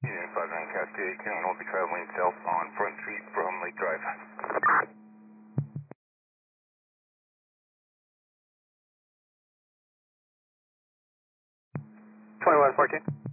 Union 59 Cascade, County will be traveling south on Front Street from Lake Drive. 2114.